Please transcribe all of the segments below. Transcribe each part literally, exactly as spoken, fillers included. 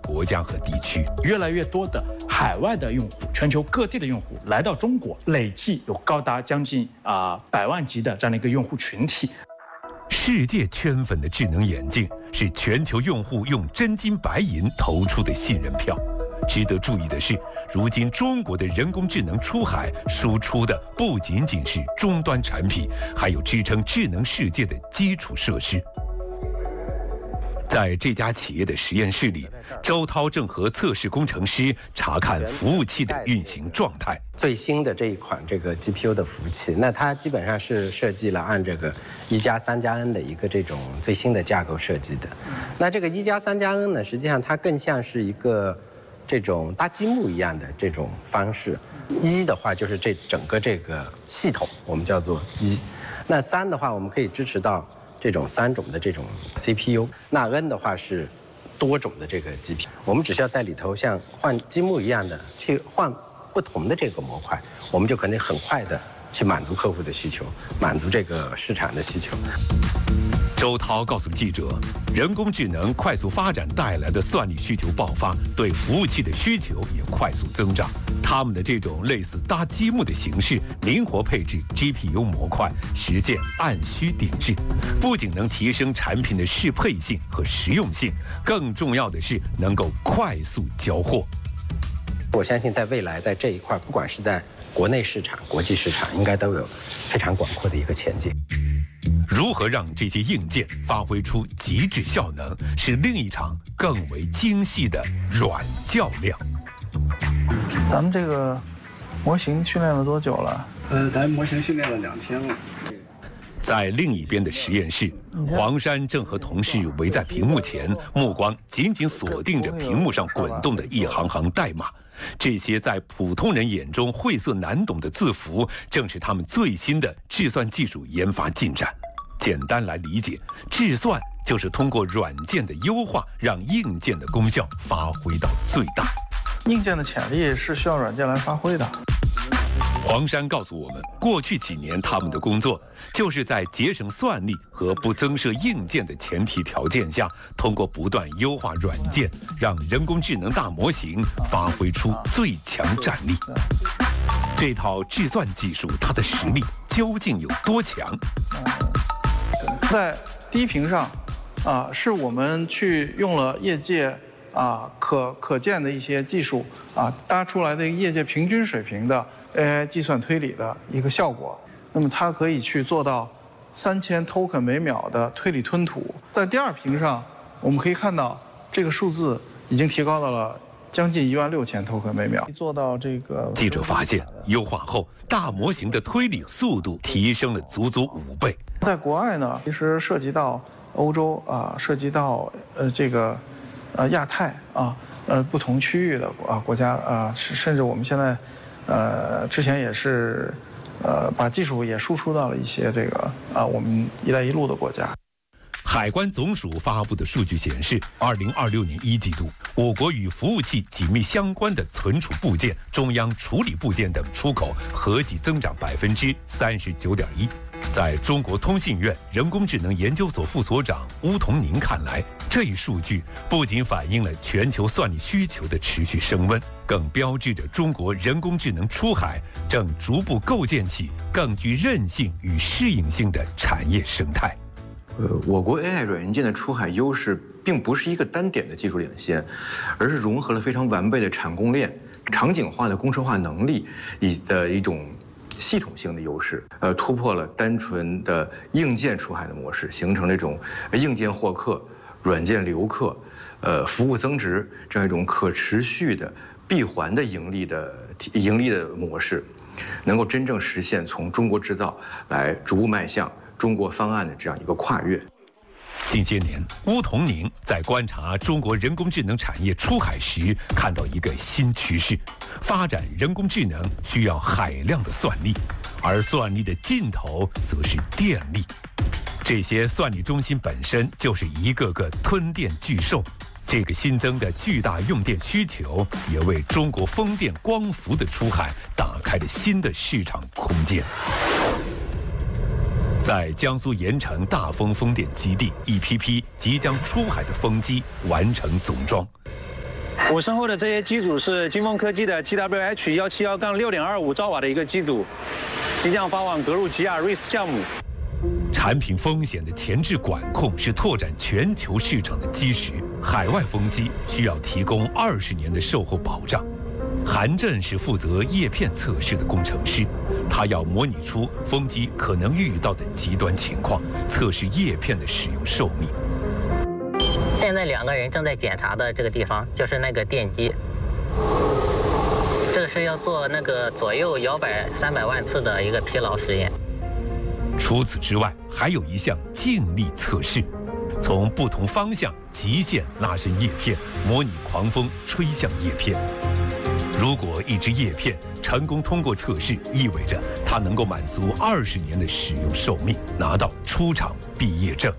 国家和地区。 越来越多的海外的用户，全球各地的用户来到中国，累计有高达将近啊、呃、百万级的这样的一个用户群体。 世界圈粉的智能眼镜是全球用户用真金白银投出的信任票。值得注意的是，如今中国的人工智能出海输出的不仅仅是终端产品，还有支撑智能世界的基础设施。在这家企业的实验室里，周涛正和测试工程师查看服务器的运行状态。 最新的这一款这个 G P U 的服务器，那它基本上是设计了按这个一加三加 N 的一个这种最新的架构设计的。那这个一加三加 N 呢，实际上它更像是一个这种搭积木一样的这种方式。一的话就是这整个这个系统，我们叫做一。那三的话，我们可以支持到这种三种的这种 C P U。那 N 的话是多种的这个 G P U。我们只需要在里头像换积木一样的去换不同的这个模块，我们就可能很快的去满足客户的需求，满足这个市场的需求。 周涛告诉记者，人工智能快速发展带来的算力需求爆发，对服务器的需求也快速增长。他们的这种类似搭积木的形式，灵活配置 G P U 模块，实现按需定制，不仅能提升产品的适配性和实用性，更重要的是能够快速交货。 我相信在未来，在这一块，不管是在国内市场、国际市场，应该都有非常广阔的一个前景。 如何让这些硬件发挥出极致效能，是另一场更为精细的软较量。 咱们这个模型训练了多久了？ 呃，咱模型训练了两天了。 在另一边的实验室，黄山正和同事围在屏幕前，目光紧紧锁定着屏幕上滚动的一行行代码。这些在普通人眼中晦涩难懂的字符，正是他们最新的计算技术研发进展。简单来理解，计算就是通过软件的优化，让硬件的功效发挥到最大。 硬件的潜力是需要软件来发挥的。 黄山告诉我们，过去几年他们的工作就是在节省算力和不增设硬件的前提条件下，通过不断优化软件，让人工智能大模型发挥出最强战力。这套计算技术，它的实力究竟有多强？ 在低频上，啊，是我们去用了业界啊可可见的一些技术啊，搭出来的业界平均水平的 A I 计算推理的一个效果。那么它可以去做到三千 token 每秒的推理吞吐。在第二屏上，我们可以看到这个数字已经提高到了将近一万六千 token 每秒。做到这个， 记者发现，优化后大模型的推理速度提升了足足五倍。 在国外呢，其实涉及到欧洲啊，涉及到呃这个呃亚太啊，呃不同区域的啊国家啊，甚至我们现在呃之前也是呃把技术也输出到了一些这个啊我们“一带一路”的国家。 海关总署发布的数据显示，二零二六年一季度，我国与服务器紧密相关的存储部件、中央处理部件等出口合计增长百分之三十九点一。在中国通信院人工智能研究所副所长邬同宁看来，这一数据不仅反映了全球算力需求的持续升温，更标志着中国人工智能出海正逐步构建起更具韧性与适应性的产业生态。 呃，我国 A I 软硬件的出海优势并不是一个单点的技术领先，而是融合了非常完备的产供链、场景化的工程化能力以的一种系统性的优势，呃，突破了单纯的硬件出海的模式，形成了一种硬件获客、软件留客、呃，服务增值这样一种可持续的闭环的盈利的盈利的模式，能够真正实现从中国制造来逐步迈向中国方案的这样一个跨越。 近些年，邬同宁在观察中国人工智能产业出海时，看到一个新趋势：发展人工智能需要海量的算力，而算力的尽头则是电力。这些算力中心本身就是一个个吞电巨兽，这个新增的巨大用电需求，也为中国风电、光伏的出海打开了新的市场空间。在江苏盐城大风风电基地，一批批即将出海的风机完成总装。 我身后的这些机组是金风科技的 G W H 一七一六点二五兆瓦的一个机组，即将发往格鲁吉亚 R I S 项目。 产品风险的前置管控是拓展全球市场的基石。海外风机需要提供二十年的售后保障。韩震是负责叶片测试的工程师，他要模拟出风机可能遇到的极端情况，测试叶片的使用寿命。 现在两个人正在检查的这个地方就是那个电机，这个是要做那个左右摇摆三百万次的一个疲劳实验。 除此之外，还有一项静力测试，从不同方向极限拉伸叶片，模拟狂风吹向叶片。如果一只叶片成功通过测试，意味着它能够满足二十年的使用寿命，拿到出厂毕业证。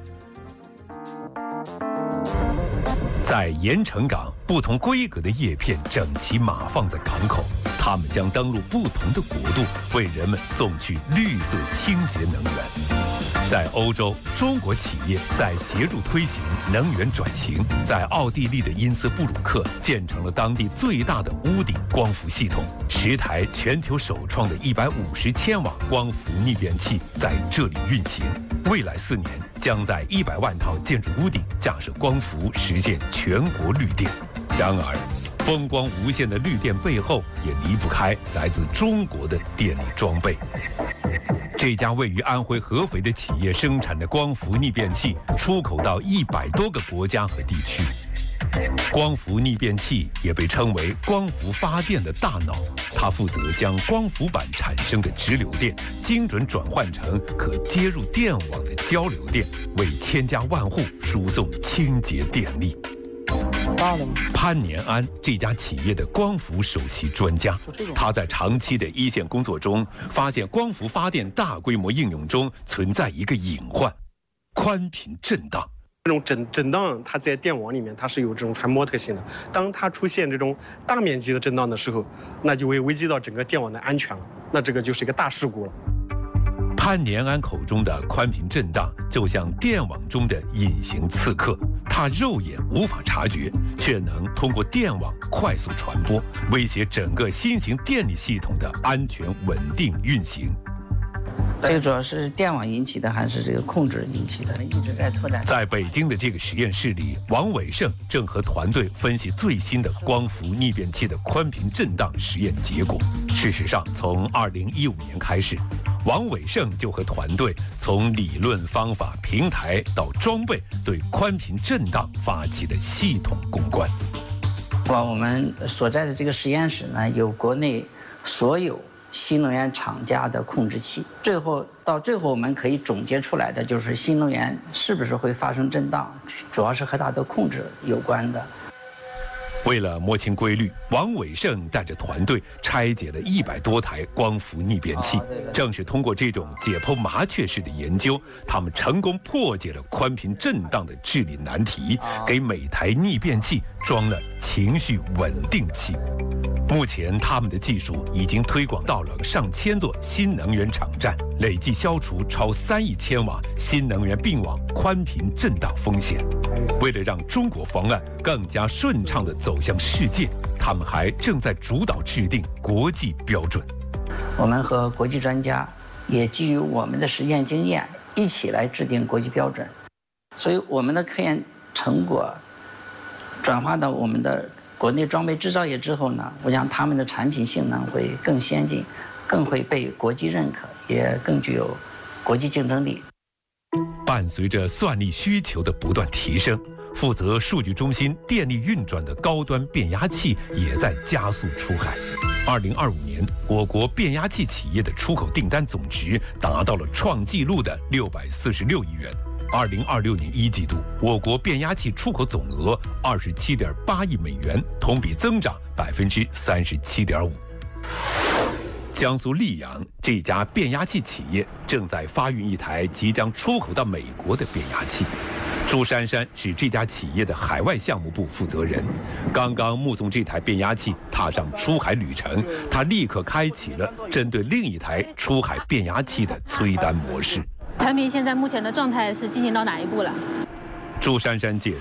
在盐城港，不同规格的叶片整齐码放在港口，它们将登陆不同的国度，为人们送去绿色清洁能源。在欧洲，中国企业在协助推行能源转型。在奥地利的因斯布鲁克建成了当地最大的屋顶光伏系统，十台全球首创的一百五十千瓦光伏逆变器在这里运行。未来四年将在一百万套建筑屋顶架设光伏，实现全国绿电。然而，风光无限的绿电背后，也离不开来自中国的电力装备。这家位于安徽合肥的企业生产的光伏逆变器，出口到一百多个国家和地区。光伏逆变器也被称为光伏发电的大脑，它负责将光伏板产生的直流电精准转换成可接入电网的交流电，为千家万户输送清洁电力。潘年安这家企业的光伏首席专家，他在长期的一线工作中发现，光伏发电大规模应用中存在一个隐患：宽频震荡。 这种震震荡，它在电网里面它是有这种传播特性的。当它出现这种大面积的震荡的时候，那就会危及到整个电网的安全了。那这个就是一个大事故了。 潘年安口中的宽频震荡，就像电网中的隐形刺客，它肉眼无法察觉，却能通过电网快速传播，威胁整个新型电力系统的安全稳定运行。 这个主要是电网引起的，还是这个控制引起的？一直在拓展。 在北京的这个实验室里，王伟胜正和团队分析最新的光伏逆变器的宽频震荡实验结果。事实上，从二零一五年开始，王伟胜就和团队从理论、方法、平台到装备，对宽频震荡发起了系统攻关。 我们所在的这个实验室呢，有国内所有新能源厂家的控制器，最后到最后我们可以总结出来的就是新能源是不是会发生震荡，主要是和它的控制有关的。 为了摸清规律，王伟胜带着团队拆解了一百多台光伏逆变器。正是通过这种解剖麻雀式的研究，他们成功破解了宽频震荡的治理难题，给每台逆变器装了情绪稳定器。目前，他们的技术已经推广到了上千座新能源场站，累计消除超三亿千瓦新能源并网宽频震荡风险。为了让中国方案更加顺畅地走向世界，他们还正在主导制定国际标准。 我们和国际专家也基于我们的实验经验，一起来制定国际标准。所以，我们的科研成果转化到我们的国内装备制造业之后呢，我想他们的产品性能会更先进，更会被国际认可，也更具有国际竞争力。 伴随着算力需求的不断提升，负责数据中心电力运转的高端变压器也在加速出海。二零二五年，我国变压器企业的出口订单总值达到了创纪录的六百四十六亿元。二零二六年一季度，我国变压器出口总额二十七点八亿美元，同比增长百分之三十七点五。江苏溧阳这家变压器企业正在发运一台即将出口到美国的变压器。朱珊珊是这家企业的海外项目部负责人，刚刚目送这台变压器踏上出海旅程，他立刻开启了针对另一台出海变压器的催单模式。 产品现在目前的状态是进行到哪一步了？ 朱珊珊介绍，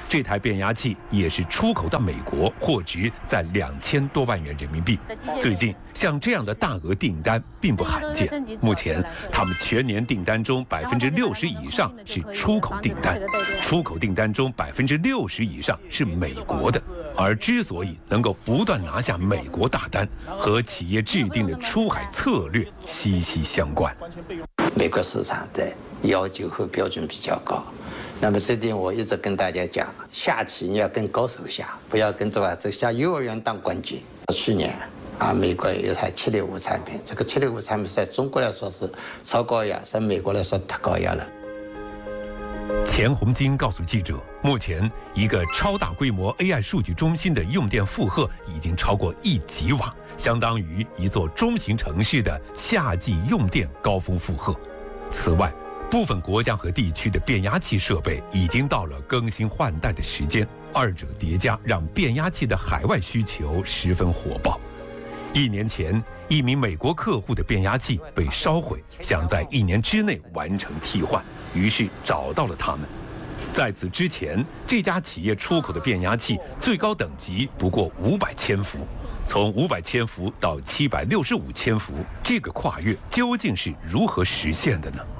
这台变压器也是出口到美国，货值在两千多万元人民币。最近像这样的大额订单并不罕见。目前，他们全年订单中百分之六十以上是出口订单，出口订单中百分之六十以上是美国的。而之所以能够不断拿下美国大单，和企业制定的出海策略息息相关。 美国市场的要求和标准比较高。那么这点我一直跟大家讲，下棋你要跟高手下，不要跟这吧，这下幼儿园当冠军。去年啊，美国有一台七六五产品，这个七六五产品在中国来说是超高压，在美国来说太高压了。 钱红金告诉记者，目前一个超大规模 A I 数据中心的用电负荷已经超过一吉瓦，相当于一座中型城市的夏季用电高峰负荷。此外，部分国家和地区的变压器设备已经到了更新换代的时间，二者叠加让变压器的海外需求十分火爆。一年前，一名美国客户的变压器被烧毁，想在一年之内完成替换，于是找到了他们。在此之前，这家企业出口的变压器最高等级不过五百千伏，从五百千伏到七百六十五千伏，这个跨越究竟是如何实现的呢？